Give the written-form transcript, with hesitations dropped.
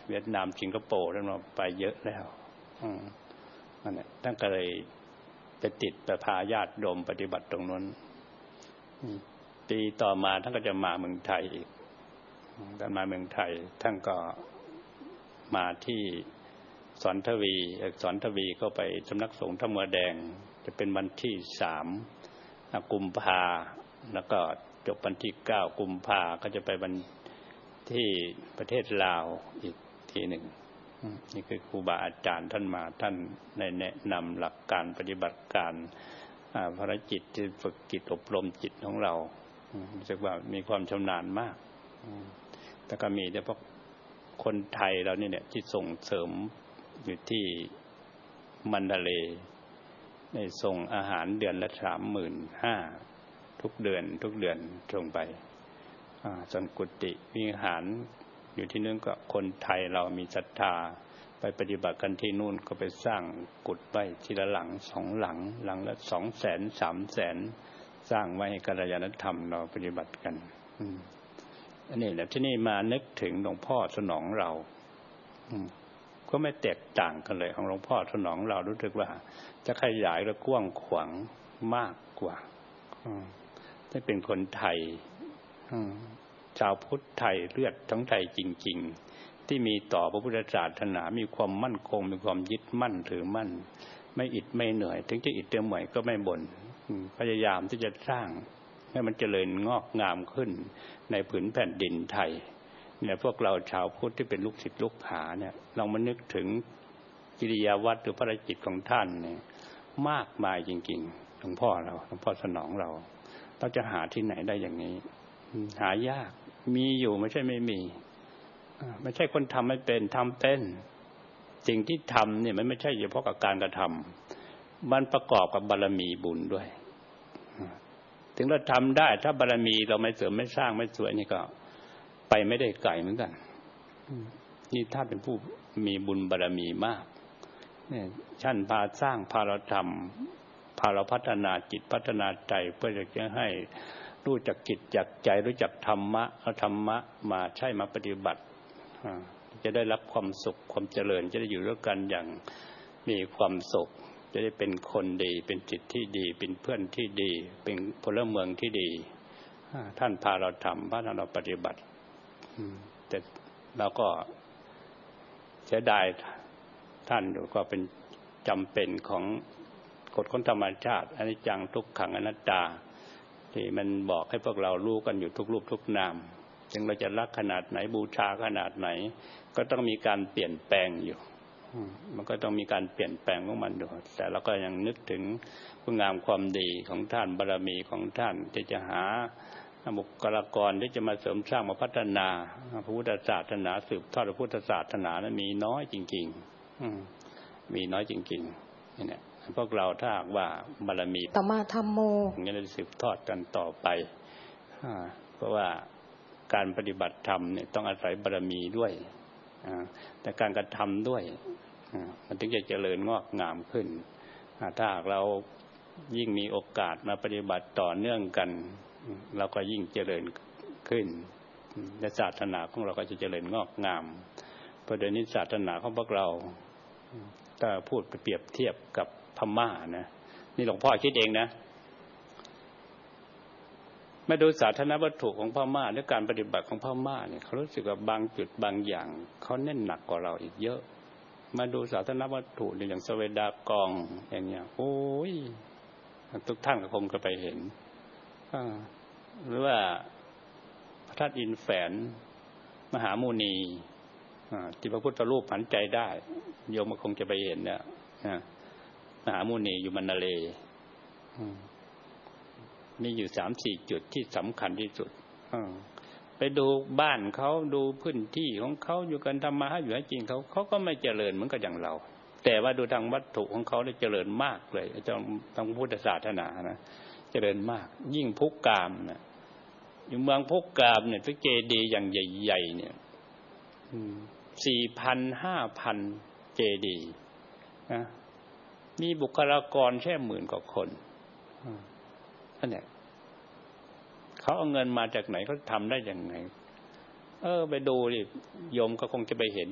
เวียดนามสิงคโปร์ท่านมาไปเยอะแล้วนั่นแหละท่านก็เลยไปติดไปพาญาติโยมปฏิบัติตรงนั้นปีต่อมาท่านก็จะมาเมืองไทยอีกท่านมาเมืองไทยท่านก็มาที่สอนทวีก็ไปสำนักสงฆ์ท่ามัวแดงจะเป็นวันที่3 กุมภาแล้วก็จบวันที่9 กุมภาก็จะไปวันที่ประเทศลาวอีกทีหนึ่งนี่คือครูบาอาจารย์ท่านมาท่านในแนะนำหลักการปฏิบัติการภารกิจที่ฝึกจิตอบรมจิตของเรารู้สึกว่ามีความชำนาญมากแต่ก็มีแต่พวกคนไทยเราเนี่ยที่ส่งเสริมอยู่ที่มันดาเลย์ได้ส่งอาหารเดือนละ 35,000 ทุกเดือนส่งไปส่วนกุฏิวิหารอยู่ที่นู้นก็คนไทยเรามีศรัทธาไปปฏิบัติกันที่นู่นก็ไปสร้างกุฏิไว้ทีละหลัง2 หลังละ 200,000 300,000 สร้างไว้ให้กัลยาณธรรมเราปฏิบัติกันอันนี้แหละที่นี่มานึกถึงหลวงพ่อสนองเราก็ไม่แตกต่างกันเลยของหลวงพ่อสนองเรารู้สึกว่าจะขยายและกว้างขวางมากกว่าที่เป็นคนไทยชาวพุทธไทยเลือดทั้งไทยจริงๆที่มีต่อพระพุทธศาสนามีความมั่นคงมีความยึดมั่นถือมั่นไม่อิดไม่เหนื่อยถึงจะอิดเต็มหน่วยก็ไม่บ่นพยายามที่จะสร้างให้มันเจริญงอกงามขึ้นในผืนแผ่นดินไทยเนี่ยพวกเราชาวพุทธที่เป็นลูกศิษย์ลูกหาเนี่ยลองมานึกถึงกิริยาวัตรหรือภารกิจของท่านเนี่ยมากมายจริงๆหลวงพ่อสนองเราจะหาที่ไหนได้อย่างนี้หายากมีอยู่ไม่ใช่ไม่มีไม่ใช่คนทำไม่เป็นทำเป็นสิ่งที่ทำเนี่ยมันไม่ใช่เฉพาะกับการกระทำมันประกอบกับบารมีบุญด้วยถึงเราทำได้ถ้าบารมีเราไม่เสริมไม่สร้างไม่สวยนี่ก็ไปไม่ได้ไกลเหมือนกันนี่ถ้าเป็นผู้มีบุญบารมีมากเนี่ยท่านพาสร้างพาเราทำพาเราพัฒนาจิตพัฒนาใจเพื่อจะให้รู้จักจิตจักใจรู้จักธรรมะเอาธรรมะมาใช้มาปฏิบัติจะได้รับความสุขความเจริญจะได้อยู่ด้วยกันอย่างมีความสุขจะได้เป็นคนดีเป็นจิตที่ดีเป็นเพื่อนที่ดีเป็นพลเมืองที่ดีท่านพาเราทำพาเราปฏิบัติแต่เราก็เสียดายท่านก็เป็นจำเป็นของกฎของธรรมชาติอนิจจังทุกขังอนัตตาที่มันบอกให้พวกเรารู้กันอยู่ทุกรูปทุกนามถึงเราจะรักขนาดไหนบูชาขนาดไหนก็ต้องมีการเปลี่ยนแปลงอยู่มันก็ต้องมีการเปลี่ยนแปลงของมันอยู่แต่เราก็ยังนึกถึงคุณงามความดีของท่านบารมีของท่านที่จะหาบุคลากรที่จะมาเสริมสร้างมาพัฒนาพระพุทธศาสนาสืบทอดพระพุทธศาสนานั้นมีน้อยจริงๆมีน้อยจริงๆนี่แหละพวกเราถ้าหากว่าบารมีสัมมาธัมโมจะได้สืบทอดกันต่อไปเพราะว่าการปฏิบัติธรรมเนี่ยต้องอาศัยบารมีด้วยแต่การกระทำด้วยมันถึงจะเจริญงอกงามขึ้นถ้าหากเรายิ่งมีโอกาสมาปฏิบัติต่อเนื่องกันเราก็ยิ่งเจริญขึ้นและศาสนาของเราก็จะเจริญงอกงามเพราะเดี๋ยวนี้ศาสนาของพวกเราถ้าพูดไปเปรียบเทียบกับพม่านะนี่หลวงพ่อคิดเองนะมาดูศาสนวัตถุของพม่าและการปฏิบัติของพม่าเนี่ยเขารู้สึกว่าบางจุดบางอย่างเขาเน้นหนักกว่าเราอีกเยอะมาดูศาสนวัตถุอย่างสเวดากองอย่างเงี้ยโอ้ยทุกท่านก็คงจะไปเห็นหรือว่าพระธาตุอินแฝนมหามุนีที่พระพุทธรูปหันใจได้โยมก็คงจะไปเห็นเนี่ยมหามุนีอยู่มันนาเลมีอยู่ 3-4 จุดที่สำคัญที่สุดไปดูบ้านเขาดูพื้นที่ของเขาอยู่กันทำมาหาอยู่ให้กินเขาก็ไม่เจริญเหมือนกับอย่างเราแต่ว่าดูทางวัตถุของเขาได้เจริญมากเลยทางพุทธศาสนานะเจริญมากยิ่งพุกกามนะอยู่เมืองพุกกามเนี่ยพระเจดีย์อย่างใหญ่ๆเนี่ย 4,000-5,000 เจดีย์นะมีบุคลากรแค่10,000 กว่าคนนั่นแหละเขาเอาเงินมาจากไหนเขาทำได้ยังไงไปดูดิโยมก็คงจะไปเห็น